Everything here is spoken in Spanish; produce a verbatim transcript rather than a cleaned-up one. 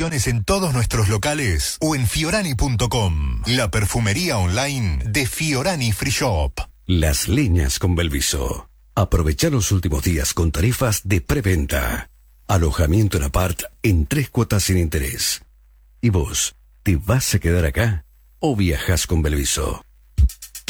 Promociones en todos nuestros locales o en fiorani punto com, la perfumería online de Fiorani Free Shop. Las Leñas con Belviso. Aprovecha los últimos días con tarifas de preventa. Alojamiento en apart en tres cuotas sin interés. ¿Y vos, te vas a quedar acá o viajas con Belviso?